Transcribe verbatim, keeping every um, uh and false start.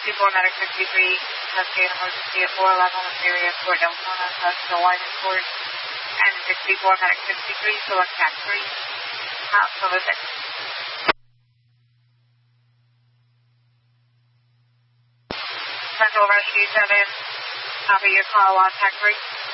sixty-four Medic sixty-three, investigate emergency at four eleven with area Fort Deltona, South Carolina Court, and sixty-four Medic sixty-three, select tax three, house number six. Central Rescue seven, copy your call on tax three.